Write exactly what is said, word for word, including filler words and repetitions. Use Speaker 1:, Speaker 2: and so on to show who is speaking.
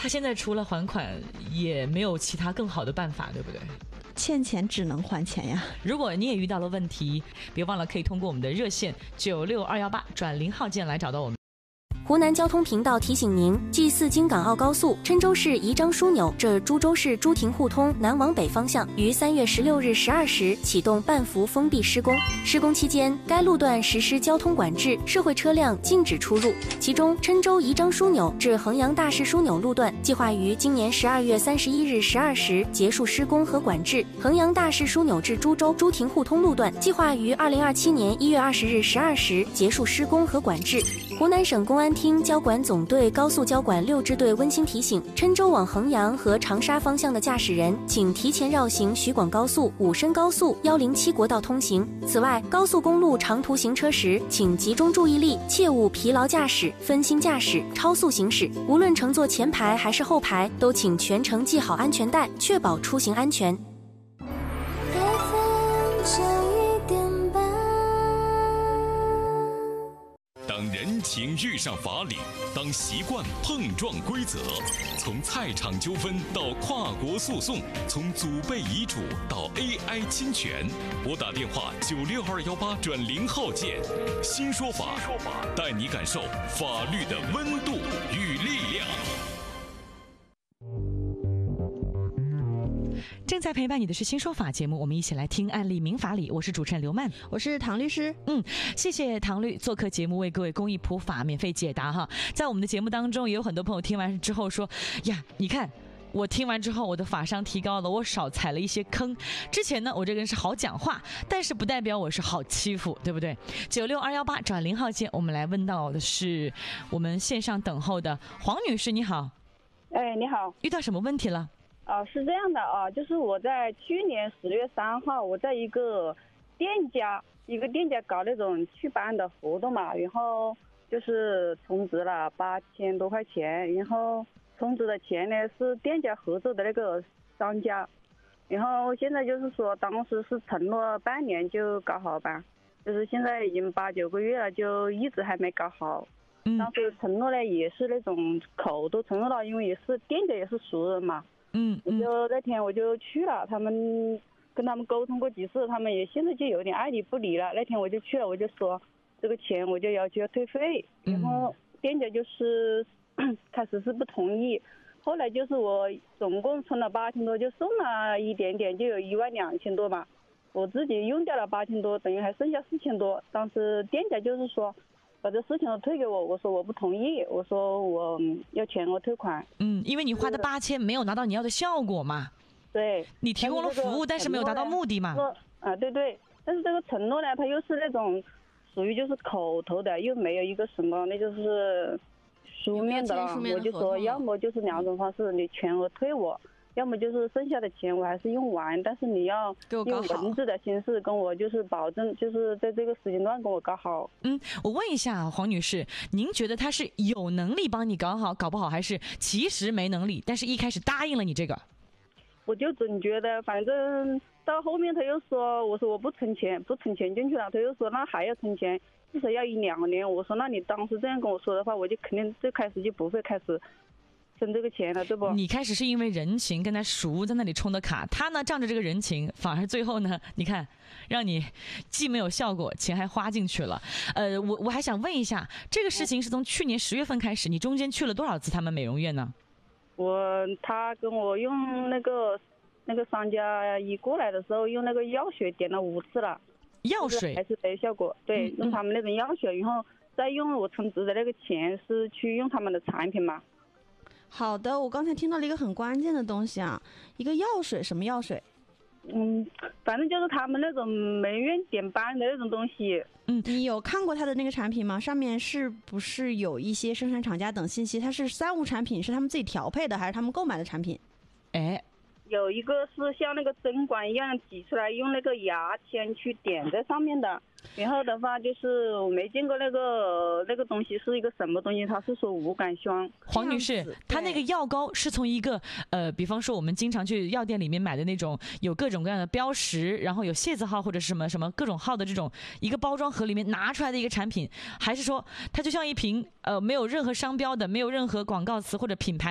Speaker 1: 他现在除了还款也没有其他更好的办法，对不对？
Speaker 2: 欠钱只能还钱呀。
Speaker 1: 如果你也遇到了问题，别忘了可以通过我们的热线九六二一八转零号键来找到我们。
Speaker 3: 湖南交通频道提醒您：G 四京港澳高速郴州市宜章枢纽至株洲市朱亭互通南往北方向于三月十六日十二时启动半幅封闭施工。施工期间，该路段实施交通管制，社会车辆禁止出入。其中，郴州宜章枢纽至衡阳大市枢纽路段计划于今年十二月三十一日十二时结束施工和管制；衡阳大市枢纽至株洲朱亭互通路段计划于二零二七年一月二十日十二时结束施工和管制。湖南省公安厅交管总队高速交管六支队温馨提醒：郴州往衡阳和长沙方向的驾驶人，请提前绕行徐广高速、武深高速、一零七国道通行。此外，高速公路长途行车时，请集中注意力，切勿疲劳驾驶、分心驾驶、超速行驶。无论乘坐前排还是后排，都请全程系好安全带，确保出行安全。
Speaker 4: 当人情遇上法理，当习惯碰撞规则，从菜场纠纷到跨国诉讼，从祖辈遗嘱到 A I 侵权，拨打电话九六二幺八转零号键，新说法，带你感受法律的温度与力量。
Speaker 1: 正在陪伴你的是新说法节目，我们一起来听案例民法理。我是主持人刘曼，
Speaker 2: 我是唐律师。
Speaker 1: 嗯，谢谢唐律做客节目，为各位公益普法免费解答哈。在我们的节目当中，也有很多朋友听完之后说呀，你看我听完之后我的法商提高了，我少踩了一些坑。之前呢我这个人是好讲话，但是不代表我是好欺负，对不对？九六二幺八转零号键，我们来问到的是我们线上等候的黄女士，你好。
Speaker 5: 哎，你好。
Speaker 1: 遇到什么问题了？
Speaker 5: 啊，是这样的啊，就是我在去年十月三号，我在一个店家，一个店家搞那种祛斑的活动嘛，然后就是充值了八千多块钱，然后充值的钱呢是店家合作的那个商家，然后现在就是说当时是承诺半年就搞好吧，就是现在已经八九个月了，就一直还没搞好。
Speaker 1: 嗯，
Speaker 5: 当时承诺呢也是那种口都承诺了，因为也是店家也是熟人嘛。
Speaker 1: 嗯，
Speaker 5: 我就那天我就去了，他们跟他们沟通过几次，他们也现在就有点爱理不理了。那天我就去了，我就说这个钱我就要求要退费，然后店家就是开始是不同意，后来就是我总共充了八千多，就送了一点点，就有一万两千多嘛，我自己用掉了八千多，等于还剩下四千多。当时店家就是说把这事情都退给我，我说我不同意，我说我要全额退款。
Speaker 1: 嗯，因为你花的八千没有拿到你要的效果嘛。
Speaker 5: 对，
Speaker 1: 你提供了服务，但是没有达到目的嘛。
Speaker 5: 啊，对对，但是这个承诺呢，它又是那种属于就是口头的，又没有一个什么，那就是书面的了。我就说，要么就是两种方式，你全额退我。要么就是剩下的钱我还是用完，但是你要用文字的形式跟我就是保证，就是在这个时间段跟我搞好。
Speaker 1: 嗯，我问一下黄女士，您觉得他是有能力帮你搞好，搞不好，还是其实没能力，但是一开始答应了你这个？
Speaker 5: 我就总觉得，反正到后面他又说，我说我不存钱，不存钱进去了，他又说那还要存钱，至少要一两年。我说那你当时这样跟我说的话，我就肯定最开始就不会开始挣这个钱了，对不？
Speaker 1: 你开始是因为人情跟他熟，在那里充的卡，他呢仗着这个人情，反而最后呢，你看，让你既没有效果，钱还花进去了。呃，我我还想问一下，这个事情是从去年十月份开始，你中间去了多少次他们美容院呢？
Speaker 5: 我他跟我用那个那个商家一过来的时候，用那个药水点了五次了，
Speaker 1: 药水
Speaker 5: 还是没效果。对，
Speaker 1: 嗯、
Speaker 5: 用他们那种药水，然后再用我充值的那个钱是去用他们的产品嘛。
Speaker 2: 好的，我刚才听到了一个很关键的东西啊，一个药水，什么药水？
Speaker 5: 嗯，反正就是他们那种美容院点斑的那种东西。
Speaker 2: 嗯，你有看过他的那个产品吗？上面是不是有一些生产厂家等信息？它是三无产品，是他们自己调配的，还是他们购买的产品？
Speaker 1: 哎，
Speaker 5: 有一个是像那个针管一样挤出来，用那个牙签去点在上面的。然后的话就是我没见过那个那个东西是一个什么东西，他是说无感霜。
Speaker 1: 黄女士，她那个药膏是从一个呃，比方说我们经常去药店里面买的那种有各种各样的标识，然后有械字号或者是什么什么各种号的这种一个包装盒里面拿出来的一个产品，还是说它就像一瓶呃没有任何商标的、没有任何广告词或者品牌